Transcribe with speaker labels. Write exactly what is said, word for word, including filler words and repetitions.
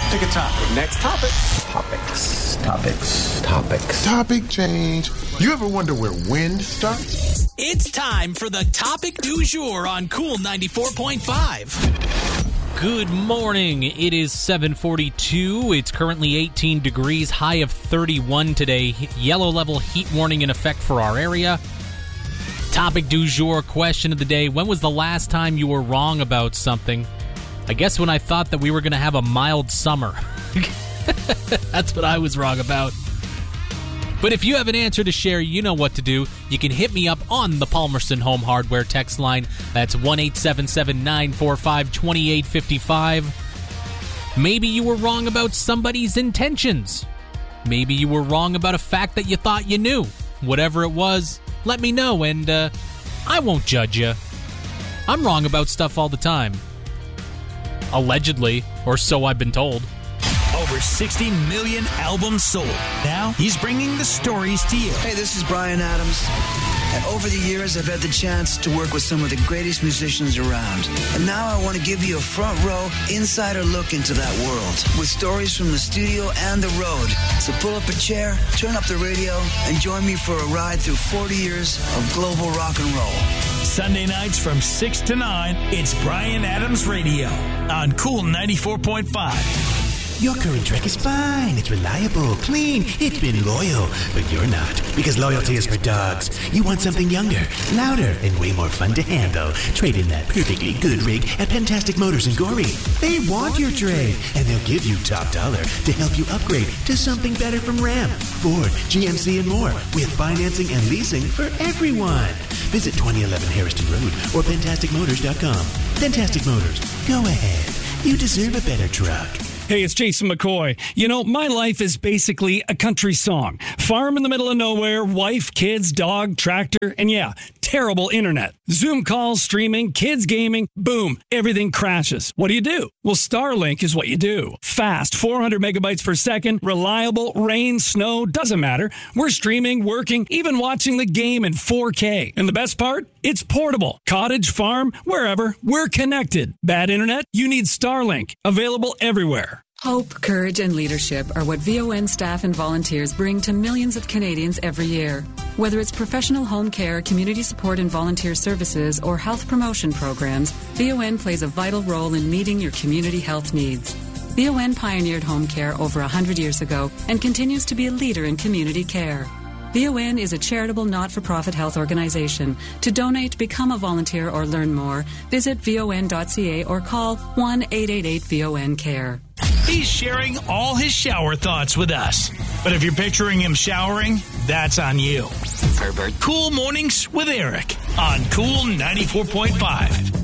Speaker 1: Pick a topic.
Speaker 2: Next topic.
Speaker 3: Topics, topics, topics.
Speaker 1: Topic change. You ever wonder where wind starts?
Speaker 4: It's time for the topic du jour on Cool ninety-four point five.
Speaker 5: Good morning. It is seven forty-two. It's currently eighteen degrees, high of thirty-one today. Yellow level heat warning in effect for our area. Topic du jour, question of the day. When was the last time you were wrong about something? I guess when I thought that we were going to have a mild summer. That's what I was wrong about. But if you have an answer to share, you know what to do. You can hit me up on the Palmerston Home Hardware text line. That's one eight seven seven, nine four five, two eight five five. Maybe you were wrong about somebody's intentions. Maybe you were wrong about a fact that you thought you knew. Whatever it was, let me know, and uh, I won't judge you. I'm wrong about stuff all the time. Allegedly, or so I've been told.
Speaker 6: Over sixty million albums sold. Now, he's bringing the stories to you.
Speaker 7: Hey, this is Bryan Adams. And over the years, I've had the chance to work with some of the greatest musicians around. And now I want to give you a front row, insider look into that world with stories from the studio and the road. So pull up a chair, turn up the radio, and join me for a ride through forty years of global rock and roll.
Speaker 6: Sunday nights from six to nine, it's Bryan Adams Radio on Cool ninety-four point five.
Speaker 8: Your current Trek is fine. It's reliable, clean. It's been loyal. But you're not, because loyalty is for dogs. You want something younger, louder, and way more fun to handle. Trade in that perfectly good rig at Fantastic Motors in Goree. They want your trade, and they'll give you top dollar to help you upgrade to something better from Ram, Ford, G M C, and more, with financing and leasing for everyone. Visit twenty eleven Harrison Road or fantastic motors dot com. Fantastic Motors. Go ahead. You deserve a better truck.
Speaker 9: Hey, it's Jason McCoy. You know, my life is basically a country song. Farm in the middle of nowhere, wife, kids, dog, tractor, and yeah, terrible internet. Zoom calls, streaming, kids gaming, boom, everything crashes. What do you do? Well, Starlink is what you do. Fast, four hundred megabytes per second, reliable, rain, snow, doesn't matter. We're streaming, working, even watching the game in four K. And the best part? It's portable. Cottage, farm, wherever, we're connected. Bad internet? You need Starlink. Available everywhere.
Speaker 10: Hope, courage, and leadership are what V O N staff and volunteers bring to millions of Canadians every year. Whether it's professional home care, community support and volunteer services, or health promotion programs, V O N plays a vital role in meeting your community health needs. V O N pioneered home care over one hundred years ago and continues to be a leader in community care. V O N is a charitable not-for-profit health organization. To donate, become a volunteer, or learn more, visit V O N dot C A or call one eight eight eight V O N care.
Speaker 6: He's sharing all his shower thoughts with us. But if you're picturing him showering, that's on you. Pervert. Cool Mornings with Eric on Cool ninety-four point five.